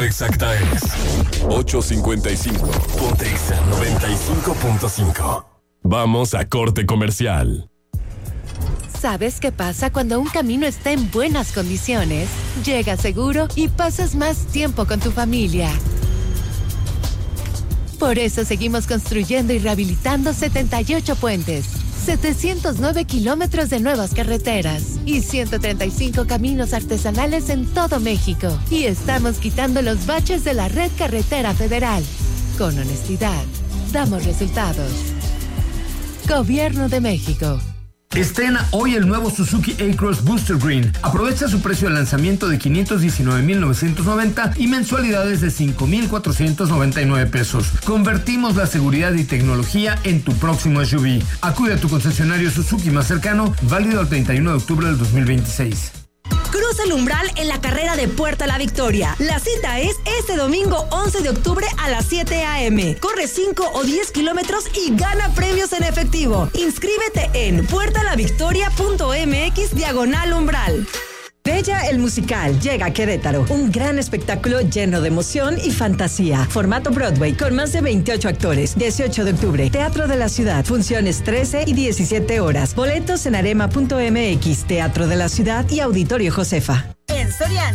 hora exacta es 8:55. Ponte Exa 95.5. Vamos a corte comercial. ¿Sabes qué pasa cuando un camino está en buenas condiciones? Llegas seguro y pasas más tiempo con tu familia. Por eso seguimos construyendo y rehabilitando 78 puentes, 709 kilómetros de nuevas carreteras y 135 caminos artesanales en todo México. Y estamos quitando los baches de la red carretera federal. Con honestidad, damos resultados. Gobierno de México. Estrena hoy el nuevo Suzuki A-Cross Booster Green. Aprovecha su precio de lanzamiento de $519,990 y mensualidades de $5,499. Convertimos la seguridad y tecnología en tu próximo SUV. Acude a tu concesionario Suzuki más cercano, válido al 31 de octubre del 2026. Cruza el umbral en la carrera de Puerta a la Victoria. La cita es este domingo 11 de octubre a las 7 a.m. Corre 5 o 10 kilómetros y gana premios en efectivo. Inscríbete en puertalavictoria.mx/umbral. Bella el musical llega a Querétaro. Un gran espectáculo lleno de emoción y fantasía. Formato Broadway con más de 28 actores. 18 de octubre, Teatro de la Ciudad. Funciones 13 y 17 horas. Boletos en arema.mx, Teatro de la Ciudad y Auditorio Josefa. En Soriana,